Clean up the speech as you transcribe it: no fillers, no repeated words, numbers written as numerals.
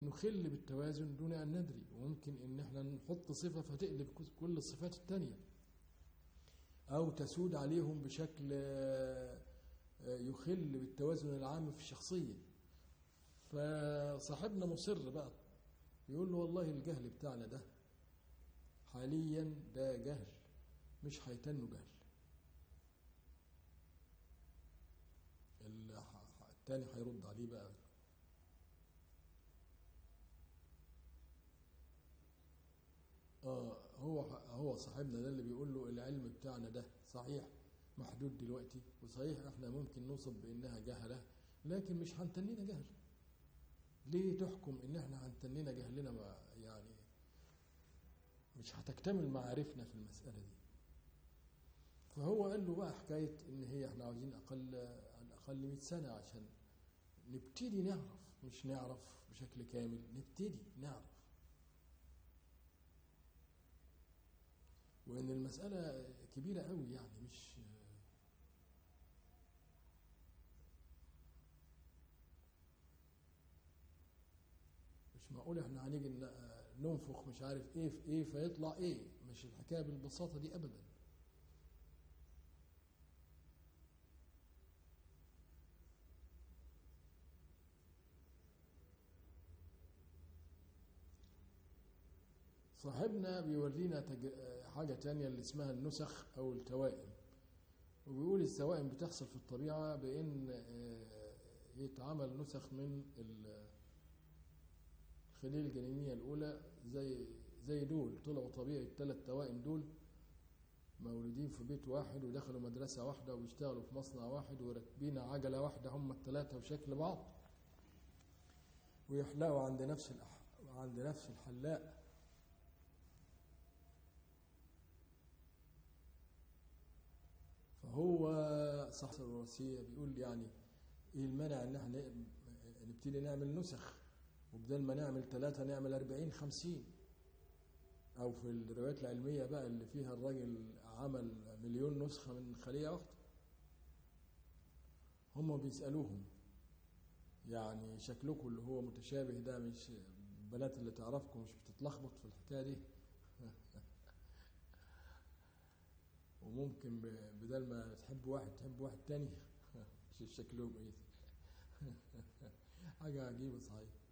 نخل بالتوازن دون أن ندري، وممكن إن احنا نحط صفة فتقلب كل الصفات التانية، أو تسود عليهم بشكل يخل بالتوازن العام في الشخصية. فصاحبنا مصر بقى يقول له والله الجهل بتاعنا ده حاليا ده جهل، مش هيتنه جهل. التاني هيرد عليه بقى، هو صاحبنا ده اللي بيقول له العلم بتاعنا ده صحيح محدود دلوقتي، وصحيح احنا ممكن نوصف بانها جهله، لكن مش هنتنينا جهل. ليه تحكم ان احنا هنتنينا جهلنا؟ يعني مش هتكتمل معارفنا في المساله دي. فهو قال له بقى حكايه ان هي احنا عاوزين على الاقل 100 سنه عشان نبتدي نعرف، مش نعرف بشكل كامل، نبتدي نعرف. وان المساله كبيره قوي، يعني مش معقول احنا هنيجي ننفخ مش عارف ايه في ايه فيطلع ايه. مش الحكايه بالبساطه دي ابدا. صاحبنا بيورينا حاجه تانية اللي اسمها النسخ او التوائم. وبيقول التوائم بتحصل في الطبيعه بان يتعمل نسخ من الخلية الجنينية الأولى، زي دول طلعوا طبيعي. الثلاث توائم دول مولودين في بيت واحد، ودخلوا مدرسة واحدة، وبيشتغلوا في مصنع واحد، وراكبين عجلة واحدة هم الثلاثة وشكل بعض، ويحلقوا عند نفس الحلاق. فهو صاحب الوصية بيقول يعني ايه المانع ان احنا نبتدي نعمل نسخ، وبدل ما نعمل 3 نعمل 40 50، او في الروايات العلمية بقى اللي فيها الراجل عمل 1,000,000 نسخة من خلية واحدة. هم بيسألوهم يعني شكلكم اللي هو متشابه ده، مش البنات اللي تعرفكم مش بتتلخبط في الحكاية دي؟ وممكن بدل ما تحب واحد تحب واحد تاني. مش شكلهم ايه. حاجة عجيبة صحيح.